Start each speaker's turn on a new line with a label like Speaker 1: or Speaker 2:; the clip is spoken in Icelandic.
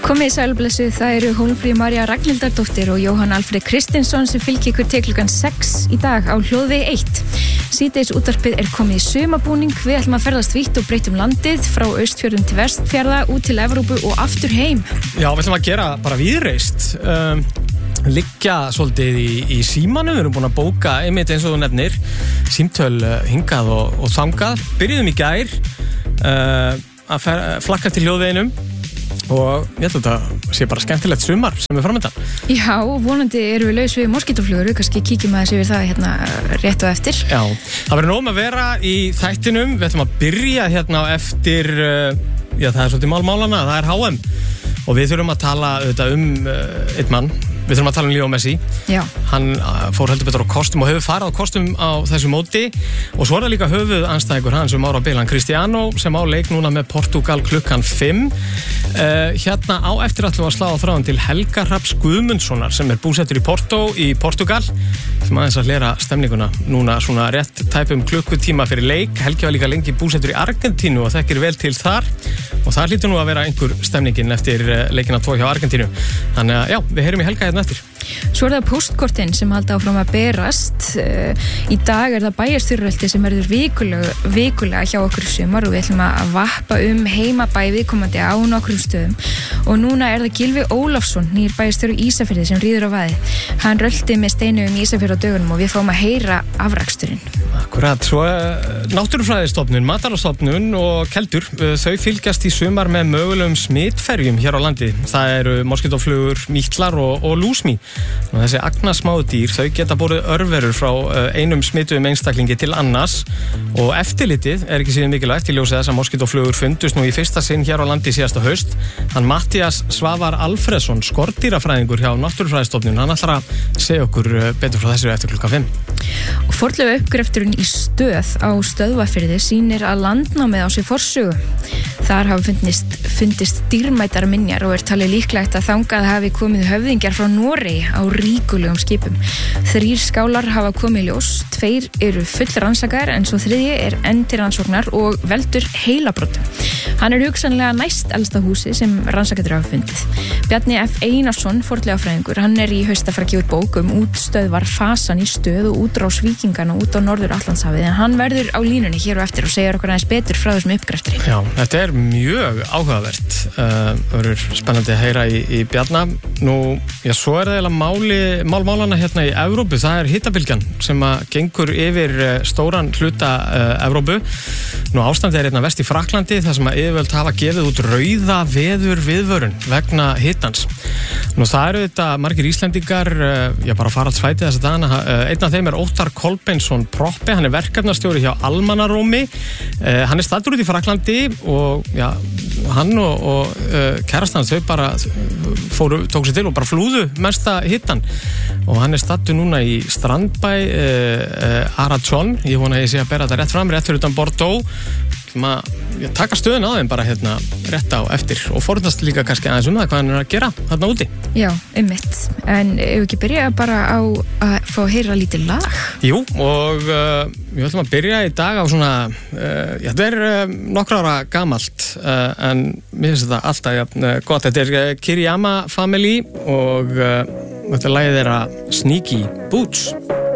Speaker 1: Komið sælblessuð, það eru Hólmfríður María Ragnhildardóttir og Jóhann Alfreð Kristinsson sem fylgja ykkur til klukkan 6 í dag á Hljóðvegi 1. Síðdegis útvarpið er komið í sumarbúning. Við ætlum að ferðast vítt og breytt landið frá Austfjörðum til Vestfjarða, út til Evrópu og aftur heim.
Speaker 2: Já, við ætlum að gera bara víðreist. Liggja svolítið í símanum. Við erum búin að bóka einmitt eins og þú nefnir símtöl hingað og þangað. Byrjuðum í gær að flakka til Hljóðveginum og ég held að þetta sé bara skemmtilegt sumar sem framöndan.
Speaker 1: Já, vonandi erum við laus við moskítoflugur, við kannski kíkjum aðeins yfir það hérna rétt og eftir.
Speaker 2: Já, það verður nóg að vera í þættinum. Við ætlum að byrja hérna eftir, það er svolítið málmálana, það er HM og við þurfum að tala einn mann. Við þurfum að tala Leo Messi.
Speaker 1: Já.
Speaker 2: Hann fór heldur betur á kostum og hefur farið á kostum á þessu móti og svo er það líka höfuðandstæðingur hans árabil, Cristiano, sem á leik núna með Portugal klukkan 5. Hérna á eftir ætlum við að slá á þráðan til Helga Hrafns Guðmundssonar sem er búsettur í Porto í Portugal. Ætlum aðeins að hlera stemninguna núna svona rétt tæpum klukkutíma fyrir leik. Helgi var líka lengi búsettur í Argentínu og þekkir vel til þar og það hlýtur nú að vera einhver stemningin eftir leikina 2 hjá Argentínu. Þannig að já, við heyrum í Helga eftir.
Speaker 1: Svo er það póstkortin sem halda áfram að berast. Í dag er það bæjarstjórnaröldi sem verður vikulega hjá okkur í sumar og við ætlum að vappa heimabæ viðkomandi á nokkrum stöðum. Og núna er það Gylfi Ólafsson, nýr bæjarstjóri Ísafirði, sem ríður á vaði. Hann rölti með steinu Ísafirði á dögunum og við fáum að heyra afraksturinn.
Speaker 2: Akkurat, svo Náttúrufræðistofnun, Matvælastofnun og Keldur, þau fylgjast í sumar með mögulegum smitferjum hér á landi. Það eru moskítoflugur, mítlar og lúsmý. Og þessi agnarsmáu dýr, þau geta borið örverur frá einum smituðum einstaklingi til annars og eftirlitið er ekki síðan mikilvægt í ljósi þess að moskítoflugur fundust nú í fyrsta sinn hér á landi síðasta haust. Hann Matthías Svavar Alfreðsson, skordýrafræðingur hjá Náttúrufræðistofnun, hann ætlar að segja okkur betur frá þessu eftir klukkan 5.
Speaker 1: Og fornleifa uppgrefturinn í Stöð á Stöðvarfirði sýnir að landnámið á sér forsögu. Þar hafa fundist dýrmætar minjar og er talið líklegt að þangað hafi komið höfðingjar frá Noregi á ríkulegum skipum. 3 skálar hafa komið í ljós, 2 eru fullrannsakaðir en svo 3 er enn til rannsóknar og veldur heilabrotum. Hann er hugsanlega næst elsta húsi sem rannsakendur hafa fundið. Bjarni F. Einarsson, fornleifafræðingur, hann er í haust að fara að gefa út bók útstöðvar fasan í Stöð og útrás víkingana út á Norður-Atlantshafið, en hann verður á línunni hér og eftir og segir okkur aðeins betur frá þessum uppgreftri.
Speaker 2: Já, þetta er mjög áhugavert. Verður spennandi að heyra í Bjarna. Nú, já, svo er það eiginlega málmálana hérna í Evrópu. Það er hitabylgjan sem að gengur yfir stóran hluta Evrópu. Nú, ástandið er hérna vest í Frakklandi, þar sem að yfirvöld hafa gefið út rauða veður viðvörun vegna hitans. Nú, það eru þetta margir Íslendingar, bara faraldsfæti þess að dana. Einn af þeim er Óttar Kolbeinsson Proppe, hann er verkefnastjóri hjá Almannarómi. Hann er staddur út í Frakklandi og já, hann og kærastan þau bara tók sér til og bara flúðu mesta hittan og hann er staddur núna í strandbæ Arachon. Ég vona að ég sé að bera þetta rétt fram, rétt fyrir utan Bordeaux. Að taka stöðun á þeim bara hérna rétt á eftir og forðast líka kannski aðeins það hvað hann er að gera þarna úti.
Speaker 1: Já, einmitt. En ef við ekki byrja bara á að fá að heyra lítið lag?
Speaker 2: Jú, og við ætlum að byrja í dag á svona þetta er nokkra ára gamalt en mér finnst þetta alltaf gott. Þetta er Kiriyama Family og þetta lagið þeirra Sneaky Boots.